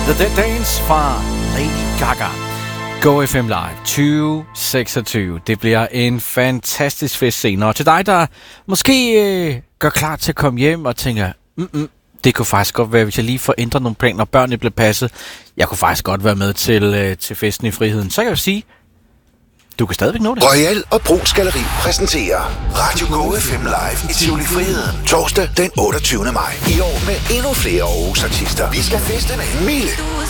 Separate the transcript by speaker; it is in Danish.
Speaker 1: The Dance fra Lady Gaga. Go FM Live 2026. Det bliver en fantastisk fest senere. Og til dig, der måske gør klar til at komme hjem og tænker, det kunne faktisk godt være, hvis jeg lige får ændret nogle planer, og børnene bliver passet. Jeg kunne faktisk godt være med til festen i friheden. Så kan jeg sige, du kan stadigvæk nå det.
Speaker 2: Royal og Brugs Galleri præsenterer Radio Go FM Live i Tivoli Friheden. Torsdag den 28. maj. I år med endnu flere Aarhus artister. Vi skal feste med Mille,